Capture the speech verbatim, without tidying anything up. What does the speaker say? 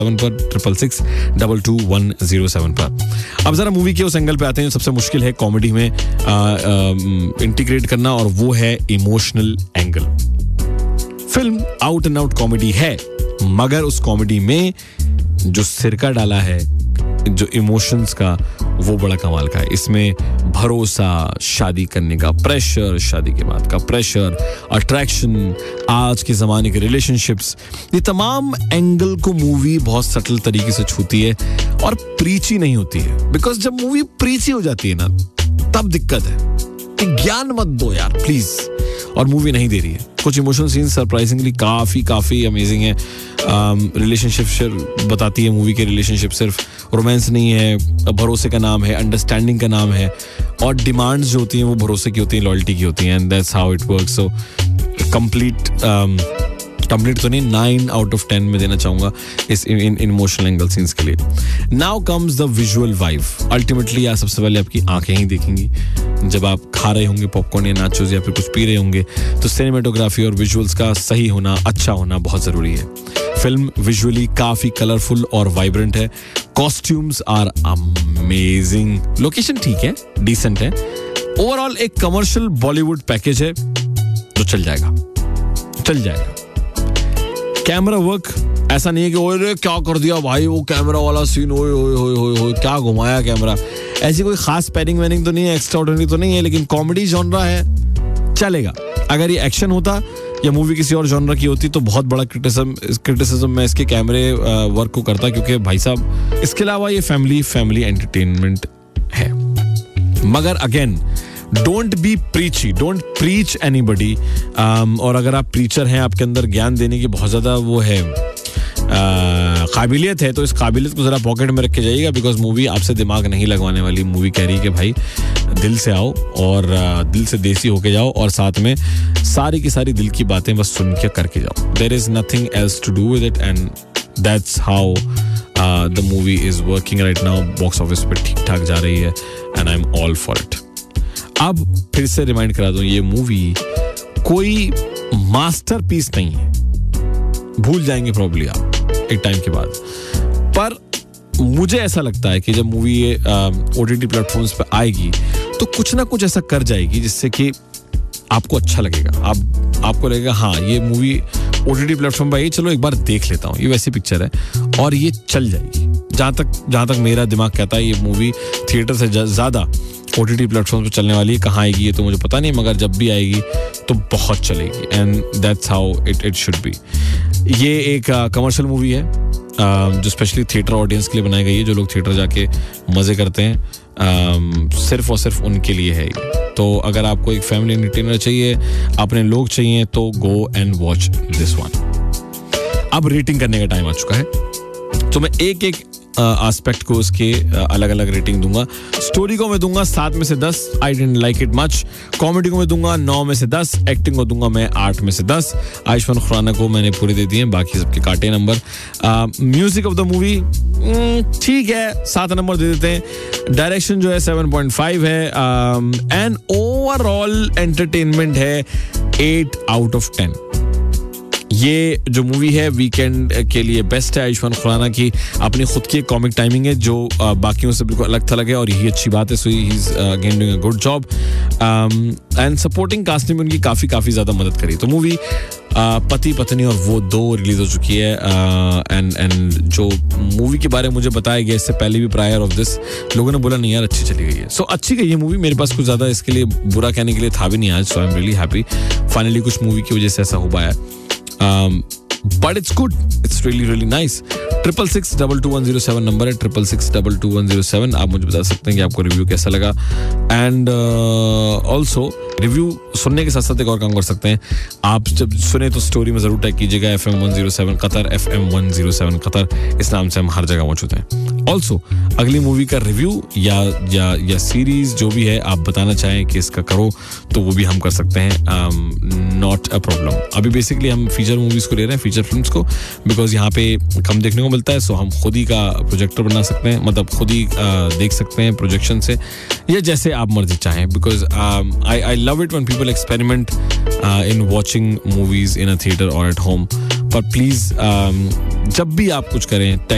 पर triple six double two one zero seven पर। अब जरा मूवी के उस एंगल पे आते हैं जो सबसे मुश्किल है कॉमेडी में इंटीग्रेट करना, और वो है emotional angle. Film out and out comedy है, मगर उस कॉमेडी में जो सिरका डाला है, जो इमोशंस का, वो बड़ा कमाल का है। इसमें भरोसा, शादी करने का प्रेशर, शादी के बाद का प्रेशर, अट्रैक्शन, आज के ज़माने के रिलेशनशिप्स, ये तमाम एंगल को मूवी बहुत सटल तरीके से छूती है और प्रीची नहीं होती है। बिकॉज जब मूवी प्रीची हो जाती है ना, तब दिक्कत है कि ज्ञान मत दो यार प्लीज, और मूवी नहीं दे रही है। कुछ इमोशनल सीन्स सरप्राइजिंगली काफ़ी काफ़ी अमेजिंग है। रिलेशनशिप um, बताती है मूवी के, रिलेशनशिप सिर्फ रोमांस नहीं है, भरोसे का नाम है, अंडरस्टैंडिंग का नाम है, और डिमांड्स जो होती हैं वो भरोसे की होती हैं, लॉयल्टी की होती हैं, and that's how it works. So complete complete तो नहीं, नाइन आउट ऑफ टेन में देना चाहूँगा इस इन इमोशनल एंगल सीन्स के लिए। Now comes the visual vibe. Ultimately आप सबसे पहले आपकी आंखें ही देखेंगी जब आप खा रहे होंगे पॉपकॉर्न या नाचोस या फिर कुछ पी रहे होंगे, तो सिनेमेटोग्राफी और विजुअल्स का सही होना, अच्छा होना बहुत ज़रूरी है। फिल्म विजुअली काफ़ी कलरफुल और वाइब्रेंट है। कॉस्ट्यूम्स आर अमेजिंग, लोकेशन ठीक है, डिसेंट है। ओवरऑल एक कमर्शियल बॉलीवुड पैकेज है जो चल जाएगा चल जाएगा कैमरा वर्क ऐसा नहीं है कि ओए क्या कर दिया भाई वो कैमरा वाला सीन, ओए ओए ओए ओए ओए क्या घुमाया कैमरा। ऐसी कोई खास पैडिंग वैनिंग तो नहीं है, एक्स्ट्राऑर्डिनरी तो नहीं है, लेकिन कॉमेडी जॉनरा है, चलेगा। अगर ये एक्शन होता या मूवी किसी और जॉनरा की होती तो बहुत बड़ा क्रिटिसिज्म क्रिटिसिज्म मैं इसके कैमरे वर्क को करता, क्योंकि भाई साहब इसके अलावा ये फैमिली फैमिली एंटरटेनमेंट है। मगर again, don't be प्रीची, don't preach anybody. और अगर आप प्रीचर हैं, आपके अंदर ज्ञान देने की बहुत ज़्यादा वो है, काबिलियत है, तो इस काबिलियत को ज़रा पॉकेट में रख के जाइएगा, बिकॉज मूवी आपसे दिमाग नहीं लगवाने वाली। मूवी कह रही है कि भाई दिल से आओ और दिल से देसी होके जाओ, और साथ में सारी की सारी दिल की बातें बस सुन के करके जाओ। There is nothing else to do with it, and that's how the movie is working right now. Box office पे ठीक ठाक जा रही है, and I am all for it. अब फिर से रिमाइंड करा दूं, ये मूवी कोई मास्टरपीस नहीं है, भूल जाएंगे प्रॉब्ली आप एक टाइम के बाद। पर मुझे ऐसा लगता है कि जब मूवी ये ओटीटी प्लेटफॉर्म्स पे आएगी तो कुछ ना कुछ ऐसा कर जाएगी जिससे कि आपको अच्छा लगेगा। आप आपको लगेगा हाँ ये मूवी ओटीटी प्लेटफॉर्म पे आई, चलो एक बार देख लेता हूँ, ये वैसी पिक्चर है और ये चल जाएगी। जहाँ तक जहाँ तक मेरा दिमाग कहता है, ये मूवी थिएटर से ज़्यादा ओटीटी प्लेटफॉर्म पे चलने वाली है। कहाँ आएगी ये तो मुझे पता नहीं, मगर जब भी आएगी तो बहुत चलेगी, and that's how it it should be. ये एक कमर्शियल uh, मूवी है uh, जो स्पेशली थिएटर ऑडियंस के लिए बनाई गई है। जो लोग थिएटर जाके मज़े करते हैं, uh, सिर्फ और सिर्फ उनके लिए है ये। तो अगर आपको एक फैमिली एंटरटेनर चाहिए, अपने लोग चाहिए, तो go and watch this one. अब रेटिंग करने का टाइम आ चुका है, तो मैं एक एक एस्पेक्ट को उसके अलग अलग रेटिंग दूंगा। स्टोरी को मैं दूंगा सात में से दस, I didn't like it much. Comedy को मैं दूंगा नौ में से दस, एक्टिंग को दूंगा मैं आठ में से दस। आयुष्मान खुराना को मैंने पूरे दे दिए, बाकी सबके काटे number. Music of the movie ठीक है, सात नंबर दे देते हैं। डायरेक्शन जो है सेवन पॉइंट फाइव है, एंड ओवरऑल एंटरटेनमेंट है एट आउट ऑफ टेन। ये जो मूवी है वीकेंड के लिए बेस्ट है। आयुष्मान खुराना की अपनी खुद की कॉमिक टाइमिंग है जो uh, बाकियों से बिल्कुल अलग थलग है, और यही अच्छी बात है। सो he is again doing a good job, and supporting cast ने भी उनकी काफ़ी काफ़ी ज़्यादा मदद करी। तो मूवी uh, पति पत्नी और वो दो रिलीज हो चुकी है, एंड uh, एंड जो मूवी के बारे में मुझे बताया गया इससे पहले भी प्रायर ऑफ दिस, लोगों ने बोला नहीं यार अच्छी चली गई है। सो so, अच्छी गई है मूवी, मेरे पास कुछ ज़्यादा इसके लिए बुरा कहने के लिए था भी नहीं आज। सो I am really happy, finally कुछ मूवी की वजह से ऐसा हो पाया। Um, but it's good. It's really really nice. Triple six double two one zero seven number है, triple six double two one zero seven. आप मुझे बता सकते हैं कि आपको रिव्यू कैसा लगा, एंड ऑल्सो रिव्यू सुनने के साथ साथ एक और काम कर सकते हैं। आप जब सुने तो स्टोरी में जरूर टैग कीजिएगा F M one zero seven Qatar, F M one zero seven Qatar, इस नाम से हम हर जगह मौजूद हैं। ऑल्सो अगली मूवी का रिव्यू या या या सीरीज जो भी है आप बताना चाहें कि इसका करो, तो वो भी हम कर सकते हैं, नॉट अ प्रॉब्लम। अभी बेसिकली हम फीचर मूवीज को ले रहे हैं, फीचर फिल्म्स को, बिकॉज यहाँ पे कम देखने को मिलता है। सो हम खुद ही का प्रोजेक्टर बना सकते हैं, मतलब खुद ही देख सकते हैं प्रोजेक्शन से, या जैसे आप मर्जी चाहें। Because I I love it when people experiment in watching movies in a theatre और एट होम। पर प्लीज जब भी आप कुछ करें